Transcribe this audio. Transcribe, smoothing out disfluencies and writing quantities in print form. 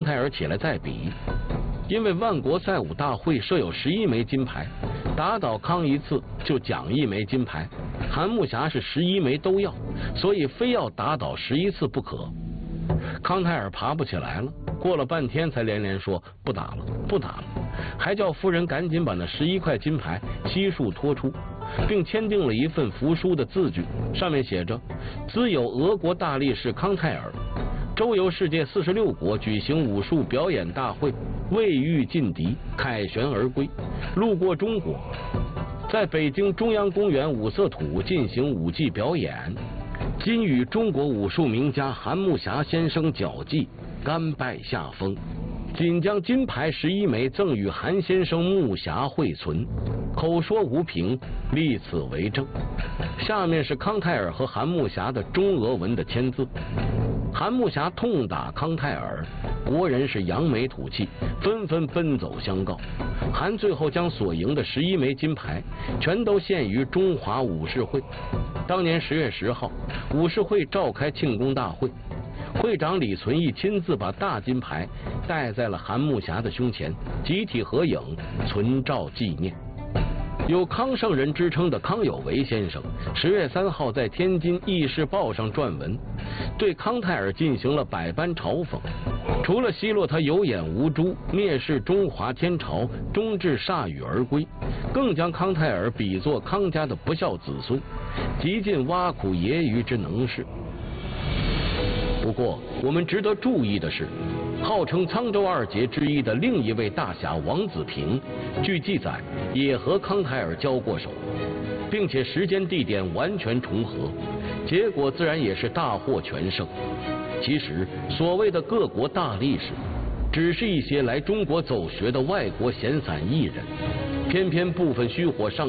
泰尔起来再比。因为万国赛武大会设有11枚金牌，打倒康一次就奖1枚金牌。韩木侠是11枚都要，所以非要打倒11次不可。康泰尔爬不起来了，过了半天才连连说不打了，不打了，还叫夫人赶紧把那11块金牌悉数拖出，并签订了一份服书的字据，上面写着：兹有俄国大力士康泰尔，周游世界46国举行武术表演大会，未遇劲敌，凯旋而归，路过中国，在北京中央公园五色土进行武技表演，今与中国武术名家韩木侠先生较技，甘拜下风，仅将金牌11枚赠与韩先生木侠惠存，口说无凭，立此为证。下面是康泰尔和韩木侠的中俄文的签字。韩木侠痛打康泰尔，国人是扬眉吐气，纷纷奔走相告。韩最后将所赢的11枚金牌全都献于中华武士会。当年10月10号，武士会召开庆功大会，会长李存义亲自把大金牌戴在了韩木侠的胸前，集体合影存照纪念。有康圣人之称的康有为先生10月3号在天津《议事报》上撰文，对康泰尔进行了百般嘲讽，除了奚落他有眼无珠、蔑视中华天朝、终至铩羽而归，更将康泰尔比作康家的不孝子孙，极尽挖苦揶揄之能事。不过我们值得注意的是，号称沧州2杰之一的另一位大侠王子平，据记载也和康泰尔交过手，并且时间地点完全重合，结果自然也是大获全胜。其实所谓的各国大力士，只是一些来中国走学的外国闲散艺人，偏偏部分虚火上